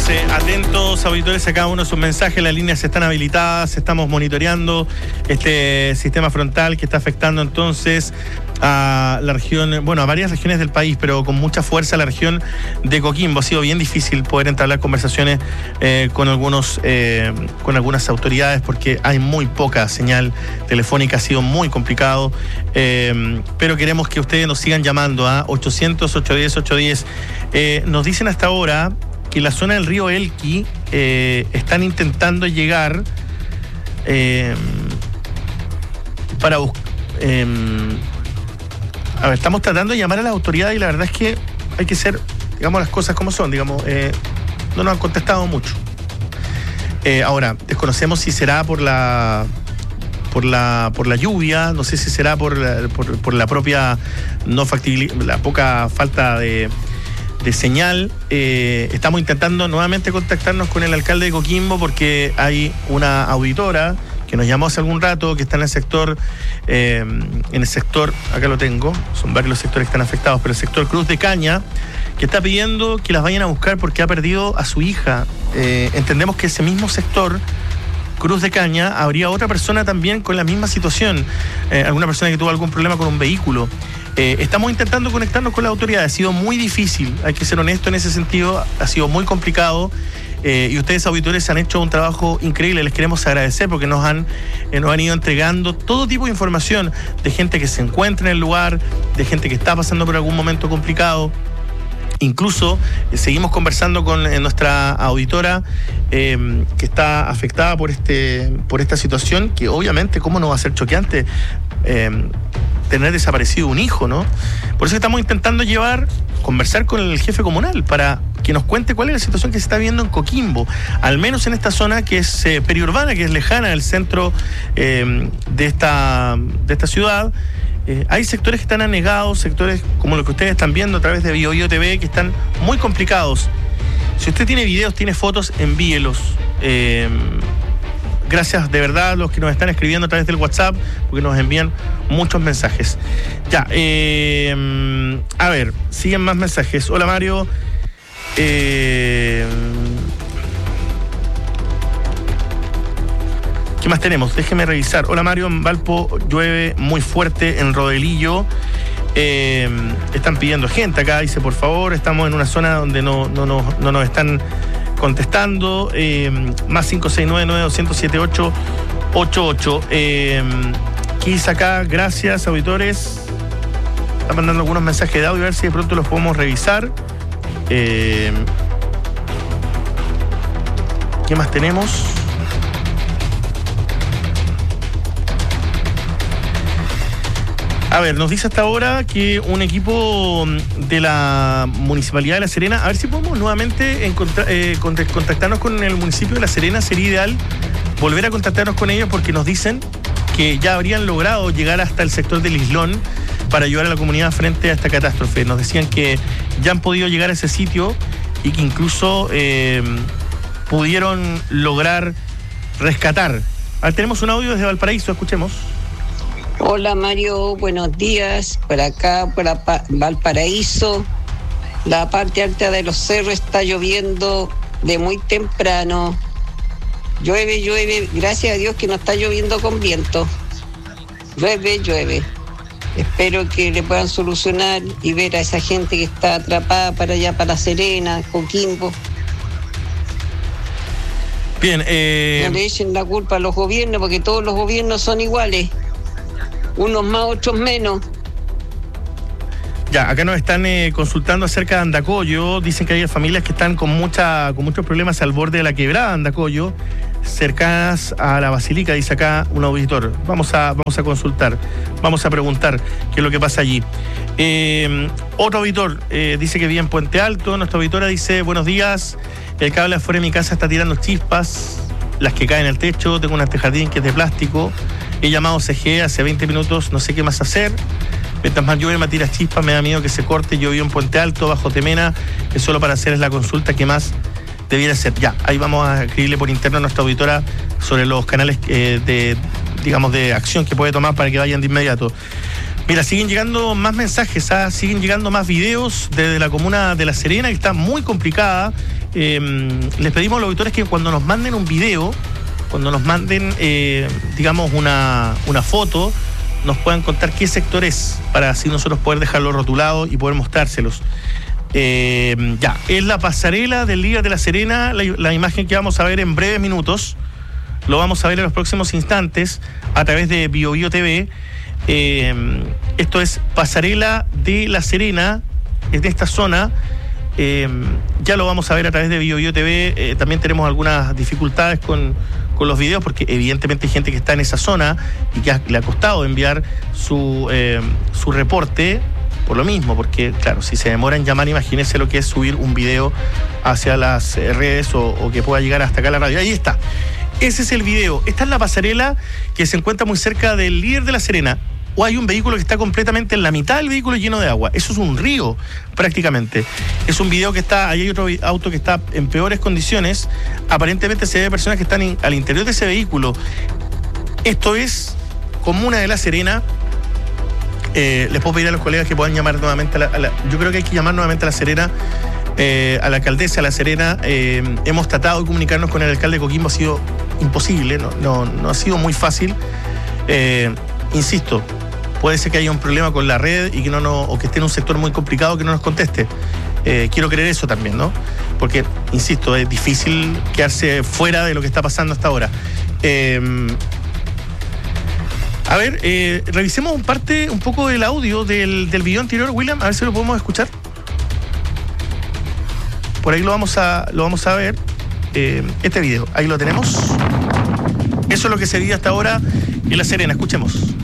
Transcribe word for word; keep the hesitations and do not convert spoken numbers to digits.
eh, atentos, auditores, a cada uno de sus mensajes. Las líneas están habilitadas, estamos monitoreando este sistema frontal que está afectando entonces a la región, bueno, a varias regiones del país, pero con mucha fuerza a la región de Coquimbo. Ha sido bien difícil poder entablar conversaciones eh, con algunos, eh, con algunas autoridades porque hay muy poca señal telefónica, ha sido muy complicado, eh, pero queremos que ustedes nos sigan llamando a ochocientos, ochocientos diez, ochocientos diez. Eh, nos dicen hasta ahora que en la zona del río Elqui eh, están intentando llegar eh, para buscar... Eh, A ver, estamos tratando de llamar a las autoridades y la verdad es que hay que ser, digamos, las cosas como son, digamos, eh, no nos han contestado mucho. Eh, ahora, desconocemos si será por la por la por la lluvia, no sé si será por la, por, por la propia no factibilidad, la poca falta de, de señal. Eh, estamos intentando nuevamente contactarnos con el alcalde de Coquimbo porque hay una auditora que nos llamó hace algún rato, que está en el sector, eh, en el sector, acá lo tengo, son varios los sectores que están afectados, pero el sector Cruz de Caña, que está pidiendo que las vayan a buscar porque ha perdido a su hija. Eh, entendemos que ese mismo sector, Cruz de Caña, habría otra persona también con la misma situación, eh, alguna persona que tuvo algún problema con un vehículo. Eh, estamos intentando conectarnos con la autoridad, ha sido muy difícil, hay que ser honesto en ese sentido, ha sido muy complicado. Eh, y ustedes, auditores, han hecho un trabajo increíble, les queremos agradecer porque nos han, eh, nos han ido entregando todo tipo de información de gente que se encuentra en el lugar, de gente que está pasando por algún momento complicado. Incluso eh, seguimos conversando con eh, nuestra auditora eh, que está afectada por, este, por esta situación, que obviamente, ¿cómo no va a ser choqueante eh, tener desaparecido un hijo, ¿no? Por eso estamos intentando llevar, conversar con el jefe comunal para que nos cuente cuál es la situación que se está viendo en Coquimbo, al menos en esta zona que es eh, periurbana, que es lejana del centro eh, de, esta, de esta ciudad. Eh, hay sectores que están anegados, sectores como los que ustedes están viendo a través de BioBio T V, que están muy complicados. Si usted tiene videos, tiene fotos, envíelos. Eh, gracias de verdad a los que nos están escribiendo a través del WhatsApp, porque nos envían muchos mensajes. Ya, eh, a ver, siguen más mensajes. Hola, Mario. Eh, ¿Qué más tenemos? Déjeme revisar. Hola, Mario. En Valpo llueve muy fuerte en Rodelillo. Eh, están pidiendo gente acá, dice, por favor. Estamos en una zona donde no, no, no, no nos están contestando. Eh, más cinco seis nueve nueve dos cero siete ocho ocho ocho. Eh, ¿Qué dice acá? Gracias, auditores. Están mandando algunos mensajes de audio, a ver si de pronto los podemos revisar. Eh, ¿Qué más tenemos? A ver, nos dice hasta ahora que un equipo de la Municipalidad de La Serena, a ver si podemos nuevamente encontrar, eh, contactarnos con el municipio de La Serena. Sería ideal volver a contactarnos con ellos porque nos dicen que ya habrían logrado llegar hasta el sector del Islón para ayudar a la comunidad frente a esta catástrofe. Nos decían que ya han podido llegar a ese sitio y que incluso eh, pudieron lograr rescatar. Ahora tenemos un audio desde Valparaíso, escuchemos. Hola, Mario, buenos días. Por acá, por Valparaíso, la parte alta de los cerros está lloviendo de muy temprano. Llueve, llueve, gracias a Dios que no está lloviendo con viento. Llueve, llueve. Espero que le puedan solucionar y ver a esa gente que está atrapada para allá, para La Serena, Coquimbo. Bien, eh... no le echen la culpa a los gobiernos, porque todos los gobiernos son iguales. Unos más, otros menos. Ya, acá nos están eh, consultando acerca de Andacollo. Dicen que hay familias que están con mucha, con muchos problemas al borde de la quebrada de Andacollo, cercanas a la Basílica, dice acá un auditor. Vamos a, vamos a consultar, vamos a preguntar qué es lo que pasa allí. Eh, otro auditor eh, dice que vive en Puente Alto. Nuestra auditora dice, buenos días, el cable afuera de mi casa está tirando chispas, las que caen al techo, tengo un antejardín que es de plástico, he llamado C G hace veinte minutos, no sé qué más hacer. Mientras más llueve, me tira chispas, me da miedo que se corte. Yo vivo en Puente Alto, bajo Temena, que solo para hacer es la consulta que más debiera ser. Ya, ahí vamos a escribirle por interno a nuestra auditora sobre los canales eh, de, digamos, de acción que puede tomar para que vayan de inmediato. Mira, siguen llegando más mensajes, ¿ah? Siguen llegando más videos desde la comuna de La Serena, que está muy complicada. eh, les pedimos a los auditores que cuando nos manden un video, cuando nos manden, eh, digamos, una, una foto, nos puedan contar qué sector es, para así nosotros poder dejarlo rotulado y poder mostrárselos. Eh, ya, es la pasarela del Líder de La Serena, la, la imagen que vamos a ver en breves minutos. Lo vamos a ver en los próximos instantes a través de Bio Bio T V. Eh, esto es pasarela de La Serena, es de esta zona. Eh, ya lo vamos a ver a través de Bio Bio T V. Eh, también tenemos algunas dificultades con, con los videos, porque evidentemente hay gente que está en esa zona y que ha, le ha costado enviar su, eh, su reporte. Por lo mismo, porque claro, si se demora en llamar, imagínense lo que es subir un video hacia las redes o, o que pueda llegar hasta acá a la radio. Ahí está. Ese es el video. Esta es la pasarela que se encuentra muy cerca del Líder de La Serena. O hay un vehículo que está completamente en la mitad del vehículo lleno de agua. Eso es un río, prácticamente. Es un video que está, ahí hay otro auto que está en peores condiciones. Aparentemente se ve personas que están in, al interior de ese vehículo. Esto es comuna de La Serena. Eh, les puedo pedir a los colegas que puedan llamar nuevamente a la, a la, yo creo que hay que llamar nuevamente a La Serena, eh, a la alcaldesa de La Serena. Eh, hemos tratado de comunicarnos con el alcalde de Coquimbo, ha sido imposible, no, no, no ha sido muy fácil. Eh, insisto, puede ser que haya un problema con la red y que no, no o que esté en un sector muy complicado que no nos conteste. Eh, quiero creer eso también, ¿no? Porque, insisto, es difícil quedarse fuera de lo que está pasando hasta ahora. Eh, A ver, eh, revisemos un parte, un poco del audio del, del video anterior, William, a ver si lo podemos escuchar. Por ahí lo vamos a, lo vamos a ver, eh, este video, ahí lo tenemos. Eso es lo que se vive hasta ahora en La Serena, escuchemos.